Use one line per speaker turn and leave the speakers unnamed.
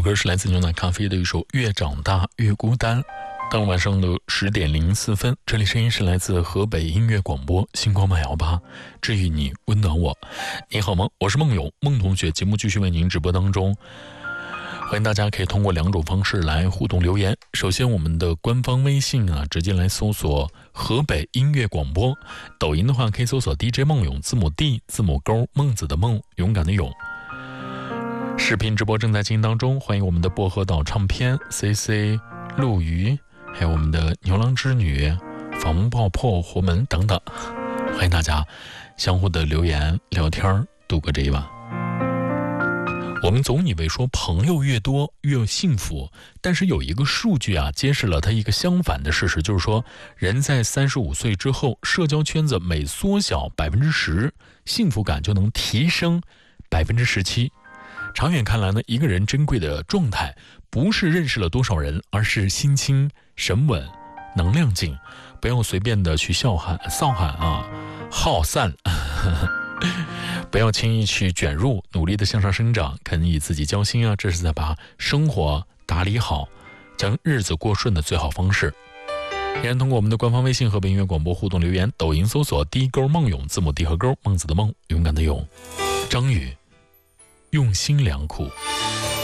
歌是来自牛奶咖啡的一首《越长大越孤单》。到了晚上的10点04分，这里声音是来自河北音乐广播星光漫摇吧，治愈你，温暖我。你好吗？我是梦勇，梦同学。节目继续为您直播当中，欢迎大家可以通过2种方式来互动留言。首先我们的官方微信直接来搜索河北音乐广播，抖音的话可以搜索 DJ 梦勇，字母 D 字母勾孟子的孟，勇敢的勇。视频直播正在进行当中，欢迎我们的薄荷岛唱片 CC 陆鱼，还有我们的牛郎织女、访问爆破、活门等等，欢迎大家相互的留言聊天，度过这一晚。我们总以为说朋友越多越幸福，但是有一个数据揭示了它一个相反的事实，就是说人在35岁之后，社交圈子每缩小10%，幸福感就能提升17%。长远看来呢，一个人珍贵的状态不是认识了多少人，而是心清神稳，能量静，不要随便的去浩散不要轻易去卷入，努力的向上生长，肯以自己交心这是在把生活打理好，将日子过顺的最好方式。依然通过我们的官方微信河北音乐广播互动留言，抖音搜索D勾梦勇，字母 D 和勾孟子的孟，勇敢的勇。张宇用心良苦。